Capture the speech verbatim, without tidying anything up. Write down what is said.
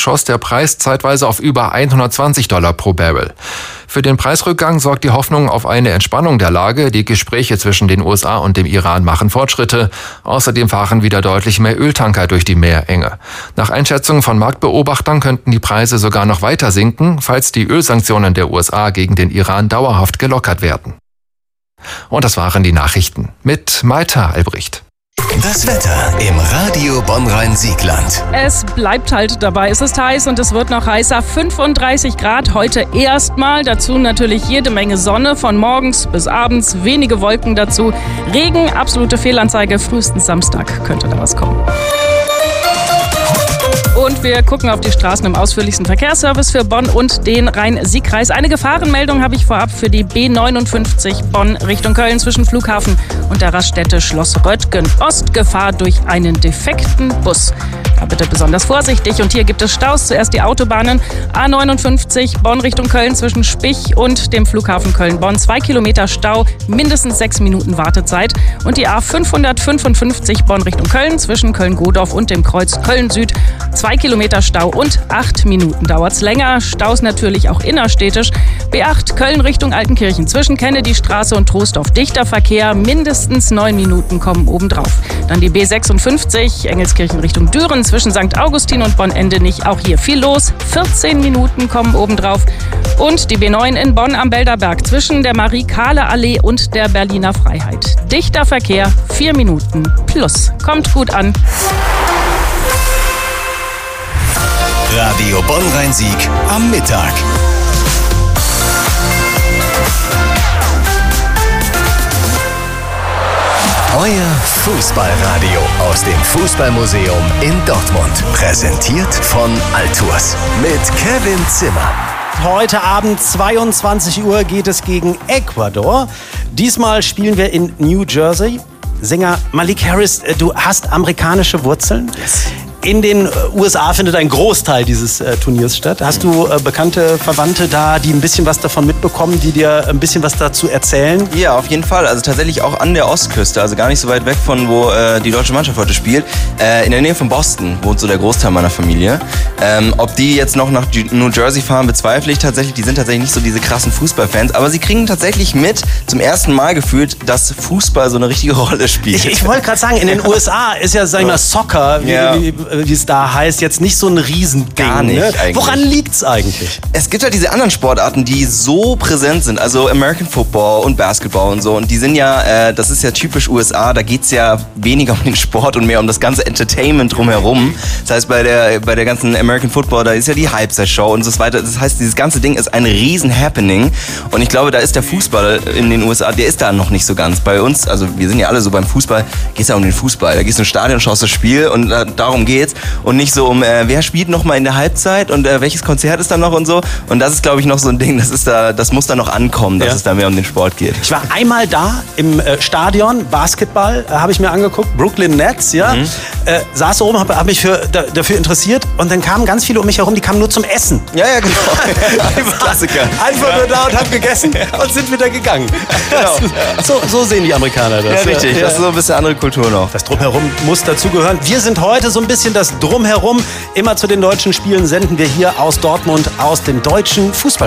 schoss der Preis zeitweise auf über hundertzwanzig Dollar pro Barrel. Für den Preisrückgang sorgt die Hoffnung auf eine Entspannung der Lage. Die Gespräche zwischen den U S A und dem Iran machen Fortschritte. Außerdem fahren wieder deutlich mehr Öltanker durch die Meerenge. Nach Einschätzungen von Marktbeobachtern könnten die Preise sogar noch weiter sinken, falls die Ölsanktionen der U S A gegen den Iran dauerhaft gelockert werden. Und das waren die Nachrichten mit Maita Albrecht. Das Wetter im Radio Bonn-Rhein-Siegland. Es bleibt halt dabei. Es ist heiß und es wird noch heißer. fünfunddreißig Grad heute erstmal. Dazu natürlich jede Menge Sonne von morgens bis abends. Wenige Wolken dazu. Regen, absolute Fehlanzeige. Frühestens Samstag könnte da was kommen. Und wir gucken auf die Straßen im ausführlichsten Verkehrsservice für Bonn und den Rhein-Sieg-Kreis. Eine Gefahrenmeldung habe ich vorab für die B neunundfünfzig Bonn Richtung Köln zwischen Flughafen und der Raststätte Schloss Röttgen. Ostgefahr durch einen defekten Bus. Da bitte besonders vorsichtig. Und hier gibt es Staus. Zuerst die Autobahnen A neunundfünfzig Bonn Richtung Köln zwischen Spich und dem Flughafen Köln-Bonn. Zwei Kilometer Stau, mindestens sechs Minuten Wartezeit. Und die A fünfhundertfünfundfünfzig Bonn Richtung Köln zwischen Köln-Godorf und dem Kreuz Köln-Süd. Zwei Kilometer Stau und acht Minuten dauert's länger. Staus natürlich auch innerstädtisch. B acht Köln Richtung Altenkirchen zwischen Kennedystraße und Troisdorf. Dichter Verkehr, mindestens neun Minuten kommen obendrauf. Dann die B sechsundfünfzig Engelskirchen Richtung Düren zwischen Sankt Augustin und Bonn-Endenich. Auch hier viel los. vierzehn Minuten kommen obendrauf. Und die B neun in Bonn am Belderberg zwischen der Marie-Kahle-Allee und der Berliner Freiheit. Dichter Verkehr, vier Minuten plus. Kommt gut an. Radio Bonn-Rhein-Sieg am Mittag. Euer Fußballradio aus dem Fußballmuseum in Dortmund. Präsentiert von Altours mit Kevin Zimmer. Heute Abend zweiundzwanzig Uhr geht es gegen Ecuador. Diesmal spielen wir in New Jersey. Sänger Malik Harris, du hast amerikanische Wurzeln. Yes. In den U S A findet ein Großteil dieses äh, Turniers statt. Hast du äh, bekannte Verwandte da, die ein bisschen was davon mitbekommen, die dir ein bisschen was dazu erzählen? Ja, auf jeden Fall. Also tatsächlich auch an der Ostküste, also gar nicht so weit weg von wo äh, die deutsche Mannschaft heute spielt. Äh, in der Nähe von Boston wohnt so der Großteil meiner Familie. Ähm, ob die jetzt noch nach New Jersey fahren, bezweifle ich tatsächlich. Die sind tatsächlich nicht so diese krassen Fußballfans, aber sie kriegen tatsächlich mit, zum ersten Mal gefühlt, dass Fußball so eine richtige Rolle spielt. Ich, ich wollte gerade sagen, in den U S A ist ja, sag ich mal, Soccer, wie, ja. wie, wie es da heißt, jetzt nicht so ein Riesending. Gar nicht, ne? eigentlich. Woran liegt's eigentlich? Es gibt halt diese anderen Sportarten, die so präsent sind, also American Football und Basketball und so. Und die sind ja, äh, das ist ja typisch U S A, da geht's ja weniger um den Sport und mehr um das ganze Entertainment drumherum. Das heißt, bei der, bei der ganzen American Football, da ist ja die Halbzeitshow und so weiter. Das heißt, dieses ganze Ding ist ein riesen Happening. Und ich glaube, da ist der Fußball in den U S A, der ist da noch nicht so ganz. Bei uns, also wir sind ja alle so beim Fußball, geht's ja um den Fußball. Da gehst du ins Stadion, schaust das Spiel und äh, darum geht's. Und nicht so um, äh, wer spielt noch mal in der Halbzeit und äh, welches Konzert ist da noch und so. Und das ist, glaube ich, noch so ein Ding, das ist da, das muss da noch ankommen, dass ja. es da mehr um den Sport geht. Ich war einmal da im äh, Stadion, Basketball, äh, habe ich mir angeguckt, Brooklyn Nets, ja. Mhm. Äh, saß oben, habe hab mich für, da, dafür interessiert und dann kamen ganz viele um mich herum, die kamen nur zum Essen. Ja, ja, genau. Einfach, Klassiker. Einfach ja. nur da und haben gegessen ja. und sind wieder gegangen. Genau. Ja. So, so sehen die Amerikaner das. Ja, richtig. Ja. Das ist so ein bisschen andere Kultur noch. Das Drumherum muss dazugehören. Wir sind heute so ein bisschen das Drumherum. Immer zu den deutschen Spielen senden wir hier aus Dortmund, aus dem deutschen Fußball.